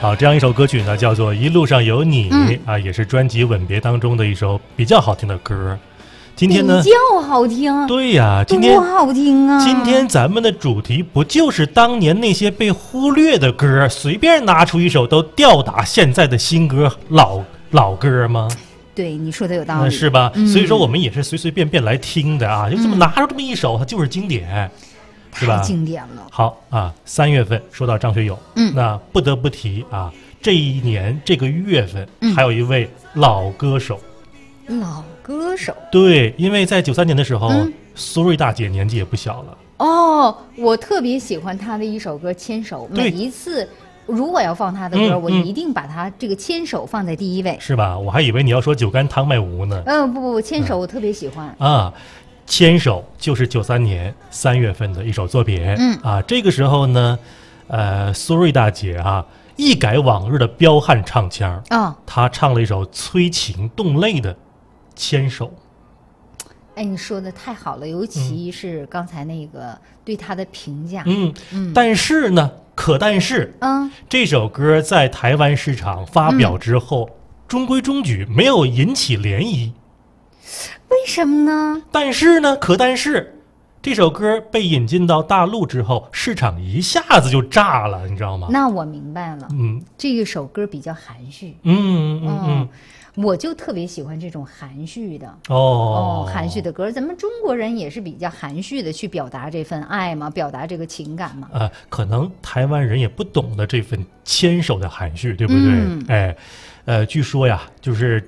好，这样一首歌曲呢，叫做《一路上有你》啊，也是专辑《吻别》当中的一首比较好听的歌。今天呢， 比较好听， 对呀，今天多好听啊！ 今天咱们的主题不就是当年那些被忽略的歌，随便拿出一首都吊打现在的新歌、老歌吗？ 对，你说的有道理， 是吧？所以说我们也是随随便便来听的啊，就这么拿出这么一首，它就是经典。是吧？ 太经典了。 好啊，3月份说到张学友，那不得不提啊，这一年这个月份，还有一位老歌手。 老歌手， 对，因为在93年的时候，苏芮大姐年纪也不小了。 哦，我特别喜欢她的一首歌《牵手》，每一次如果要放她的歌，我一定把她这个《牵手》放在第一位。 是吧？我还以为你要说酒干汤麦无呢。 不，牵手我特别喜欢啊。牵手就是93年3月份的一首作品，这个时候呢，苏芮大姐啊，一改往日的彪悍唱腔她唱了一首催情动泪的《牵手》。 哎，你说的太好了，尤其是刚才那个对她的评价， 但是呢，这首歌在台湾市场发表之后，中规中矩，没有引起涟漪。 为什么呢？ 但是这首歌被引进到大陆之后，市场一下子就炸了，你知道吗？ 那我明白了，这一首歌比较含蓄，我就特别喜欢这种含蓄的含蓄的歌。咱们中国人也是比较含蓄的去表达这份爱嘛，表达这个情感嘛。 可能台湾人也不懂得这份牵手的含蓄，对不对？据说呀，就是